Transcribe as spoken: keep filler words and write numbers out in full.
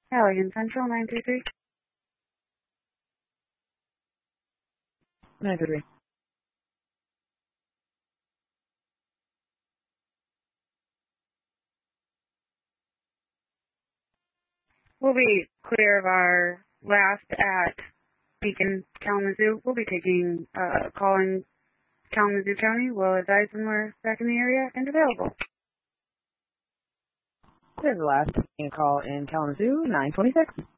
Halligan Central, nine two three. nine two three. We'll be clear of our last at Beacon, Kalamazoo. We'll be taking, uh, calling Kalamazoo County. We'll advise when we're back in the area and available. There's the last call in Kalamazoo, nine twenty-six.